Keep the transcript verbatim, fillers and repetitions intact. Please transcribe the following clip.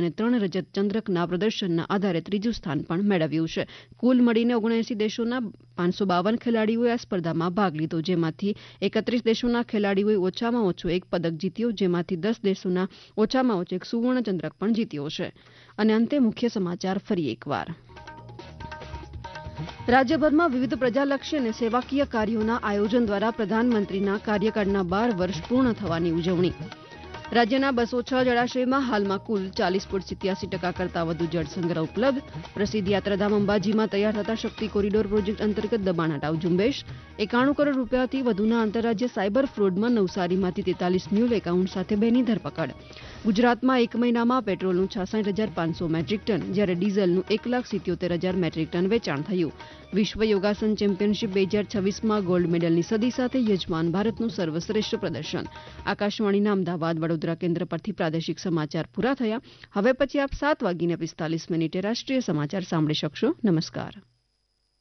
અને ત્રણ રજત ચંદ્રકના પ્રદર્શનના આધારે ત્રીજું સ્થાન પણ મેળવ્યું છે. કુલ મળીને ઓગણએંસી દેશોના પાંચસો બાવન ખેલાડીઓએ આ સ્પર્ધામાં ભાગ લીધો, જેમાંથી એકત્રીસ દેશોના ખેલાડીઓએ ઓછામાં ઓછો એક પદક જીત્યો, જેમાંથી દસ દેશોના ઓછામાં ઓછો એક સુવર્ણ ચંદ્રક પણ જીત્યો છે. અને અંતે મુખ્ય સમાચાર ફરી એકવાર. રાજ્યભરમાં વિવિધ પ્રજાલક્ષી અને સેવાકીય કાર્યોના આયોજન દ્વારા પ્રધાનમંત્રીના કાર્યકાળના બાર વર્ષ પૂર્ણ થવાની ઉજવણી. રાજ્યના બસો છ જળાશયમાં હાલમાં કુલ ચાલીસ પોઈન્ટ સિત્યાસી ટકા કરતાં વધુ જળસંગ્રહ ઉપલબ્ધ. પ્રસિદ્ધ યાત્રાધામ અંબાજીમાં તૈયાર થતા શક્તિ કોરિડોર પ્રોજેક્ટ અંતર્ગત દબાણ હટાવ ઝુંબેશ. એકાણું કરોડ રૂપિયાથી વધુના આંતરરાજ્ય સાયબર ફ્રોડમાં નવસારીમાંથી તેતાલીસ મ્યુલ એકાઉન્ટ સાથે બેની ધરપકડ. ગુજરાતમાં એક મહિનામાં પેટ્રોલનું છાસઠ હજાર પાંચસો મેટ્રિક ટન જ્યારે ડીઝલનું એક લાખ સિત્યોતેર હજાર મેટ્રિક ટન વેચાણ થયું. વિશ્વ યોગાસન ચેમ્પિયનશીપ બે હજાર છવ્વીસમાં ગોલ્ડ મેડલની સદી સાથે યજમાન ભારતનું સર્વશ્રેષ્ઠ પ્રદર્શન. આકાશવાણીના અમદાવાદ વડોદરા કેન્દ્ર પરથી પ્રાદેશિક સમાચાર પૂરા થયા. હવે પછી આપ સાત વાગીને પિસ્તાલીસ મિનિટે રાષ્ટ્રીય સમાચાર સાંભળી શકશો. નમસ્કાર.